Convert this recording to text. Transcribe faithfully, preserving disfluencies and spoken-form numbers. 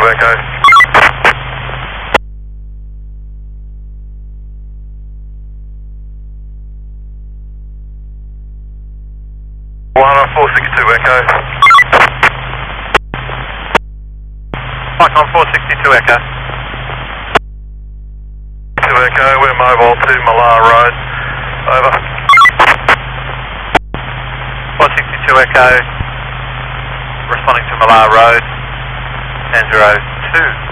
Echo. one on four sixty-two Echo. Mike on four sixty-two Echo. two Echo, we're mobile to Mallah Road. Over. four sixty-two Echo. Responding to Mallah Road. ten zero two.